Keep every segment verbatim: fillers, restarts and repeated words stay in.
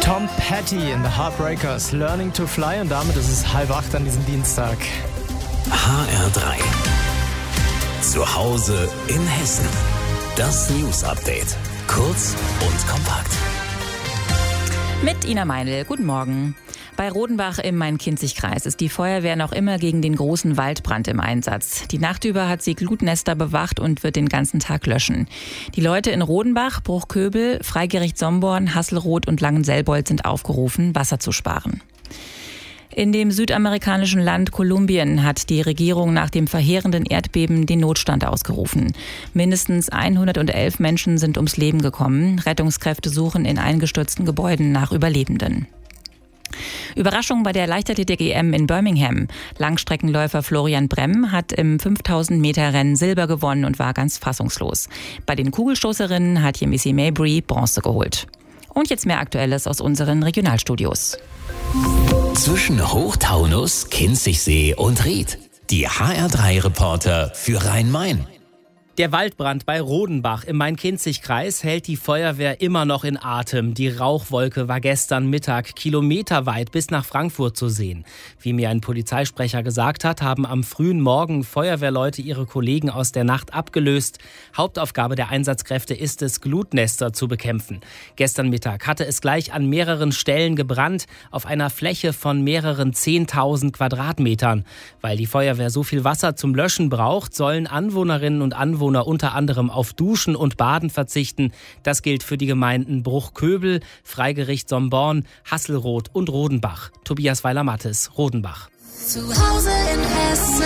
Tom Petty in The Heartbreakers, Learning to Fly, und damit ist es halb acht an diesem Dienstag. H R drei. Zu Hause in Hessen. Das News Update. Kurz und kompakt. Mit Ina Meinl. Guten Morgen. Bei Rodenbach im Main-Kinzig-Kreis ist die Feuerwehr noch immer gegen den großen Waldbrand im Einsatz. Die Nacht über hat sie Glutnester bewacht und wird den ganzen Tag löschen. Die Leute in Rodenbach, Bruchköbel, Freigericht Somborn, Hasselroth und Langenselbold sind aufgerufen, Wasser zu sparen. In dem südamerikanischen Land Kolumbien hat die Regierung nach dem verheerenden Erdbeben den Notstand ausgerufen. Mindestens hundertelf Menschen sind ums Leben gekommen. Rettungskräfte suchen in eingestürzten Gebäuden nach Überlebenden. Überraschung bei der Leichtathletik-E M in Birmingham. Langstreckenläufer Florian Bremm hat im fünftausend Meter Rennen Silber gewonnen und war ganz fassungslos. Bei den Kugelstoßerinnen hat hier Missy Mabry Bronze geholt. Und jetzt mehr Aktuelles aus unseren Regionalstudios. Zwischen Hochtaunus, Kinzigsee und Ried. Die H R drei Reporter für Rhein-Main. Der Waldbrand bei Rodenbach im Main-Kinzig-Kreis hält die Feuerwehr immer noch in Atem. Die Rauchwolke war gestern Mittag kilometerweit bis nach Frankfurt zu sehen. Wie mir ein Polizeisprecher gesagt hat, haben am frühen Morgen Feuerwehrleute ihre Kollegen aus der Nacht abgelöst. Hauptaufgabe der Einsatzkräfte ist es, Glutnester zu bekämpfen. Gestern Mittag hatte es gleich an mehreren Stellen gebrannt, auf einer Fläche von mehreren zehntausend Quadratmetern. Weil die Feuerwehr so viel Wasser zum Löschen braucht, sollen Anwohnerinnen und Anwohner unter anderem auf Duschen und Baden verzichten. Das gilt für die Gemeinden Bruchköbel, Freigericht Somborn, Hasselroth und Rodenbach. Tobias Weiler-Mattes, Rodenbach. Zu Hause in Hessen.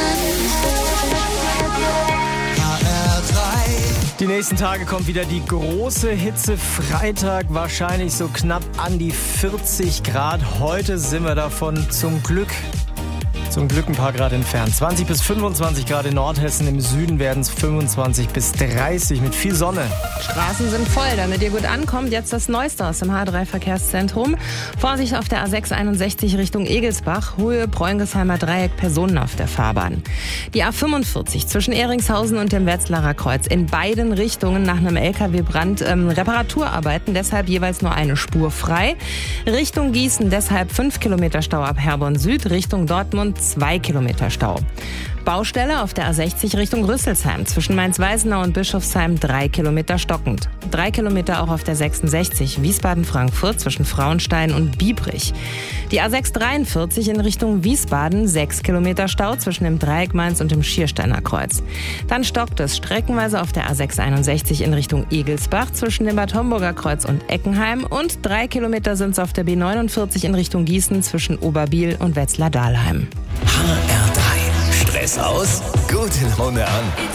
H R drei. Die nächsten Tage kommt wieder die große Hitze. Freitag wahrscheinlich so knapp an die vierzig Grad. Heute sind wir davon zum Glück Zum Glück ein paar Grad entfernt. zwanzig bis fünfundzwanzig Grad in Nordhessen, im Süden werden es fünfundzwanzig bis dreißig mit viel Sonne. Straßen sind voll, damit ihr gut ankommt. Jetzt das Neueste aus dem H drei Verkehrszentrum. Vorsicht auf der A sechs einundsechzig Richtung Egelsbach, Höhe Bräungesheimer Dreieck, Personen auf der Fahrbahn. Die A fünfundvierzig zwischen Ehringshausen und dem Wetzlarer Kreuz in beiden Richtungen nach einem L K W-Brand ähm, Reparaturarbeiten, deshalb jeweils nur eine Spur frei. Richtung Gießen deshalb fünf Kilometer Stau ab Herborn Süd, Richtung Dortmund zwei Kilometer Stau. Baustelle auf der A sechzig Richtung Rüsselsheim, zwischen Mainz-Weisenau und Bischofsheim drei Kilometer stockend. drei Kilometer auch auf der sechsundsechzig Wiesbaden-Frankfurt zwischen Frauenstein und Biebrich. Die A sechs dreiundvierzig in Richtung Wiesbaden, sechs Kilometer Stau zwischen dem Dreieck Mainz und dem Schiersteiner Kreuz. Dann stockt es streckenweise auf der A sechs einundsechzig in Richtung Egelsbach zwischen dem Bad Homburger Kreuz und Eckenheim, und drei Kilometer sind es auf der B neunundvierzig in Richtung Gießen zwischen Oberbiel und Wetzlar-Dahlheim. H R drei. Stress aus? Gute Laune an.